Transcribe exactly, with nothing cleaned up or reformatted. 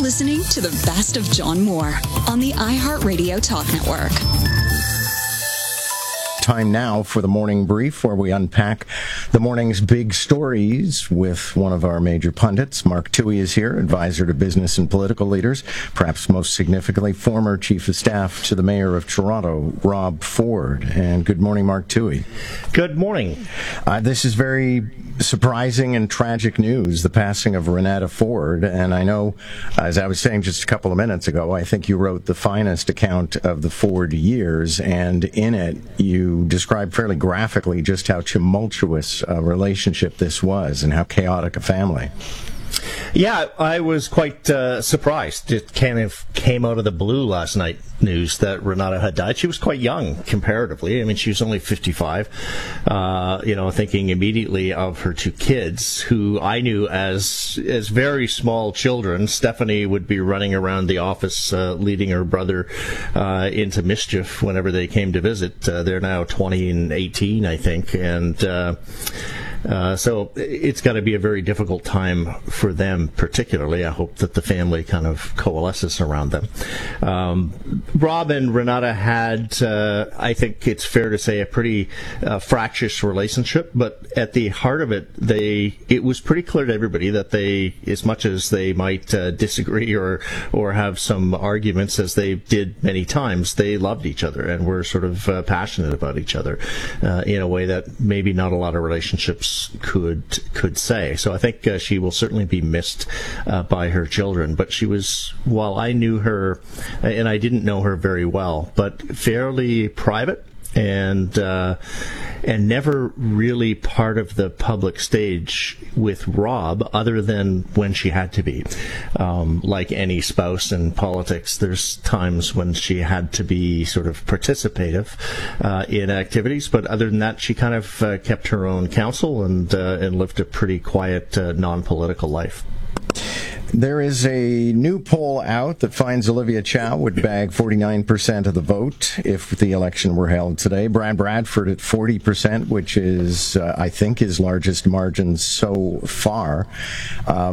listening to the best of John Moore on the iHeartRadio Talk Network. Time now for the morning brief, where we unpack the morning's big stories with one of our major pundits. Mark Toohey is here, advisor to business and political leaders, perhaps most significantly, former chief of staff to the mayor of Toronto, Rob Ford. And good morning, Mark Toohey. Good morning. Uh, this is very surprising and tragic news, the passing of Renetta Ford. And I know, as I was saying just a couple of minutes ago, I think you wrote the finest account of the Ford years, and in it you described fairly graphically just how tumultuous a relationship this was and how chaotic a family. Yeah, I was quite uh, surprised. It kind of came out of the blue last night, news that Renetta had died. She was quite young, comparatively. I mean, she was only fifty-five. Uh, you know, thinking immediately of her two kids, who I knew as as very small children. Stephanie would be running around the office, uh, leading her brother uh, into mischief whenever they came to visit. Uh, they're now twenty and eighteen, I think, and uh, Uh, so it's got to be a very difficult time for them, particularly. I hope that the family kind of coalesces around them. Um, Rob and Renetta had, uh, I think it's fair to say, a pretty uh, fractious relationship, but at the heart of it, they it was pretty clear to everybody that they, as much as they might uh, disagree or or have some arguments, as they did many times, they loved each other and were sort of uh, passionate about each other uh, in a way that maybe not a lot of relationships could could say. So I think uh, she will certainly be missed uh, by her children. But she was, while I knew her, and I didn't know her very well, but fairly private and uh, and never really part of the public stage with Rob, other than when she had to be. Um, like any spouse in politics, there's times when she had to be sort of participative uh, in activities, but other than that, she kind of uh, kept her own counsel and uh, and lived a pretty quiet, uh, non-political life. There is a new poll out that finds Olivia Chow would bag forty-nine percent of the vote if the election were held today. Brad Bradford at forty percent, which is, uh, I think, his largest margin so far. Uh,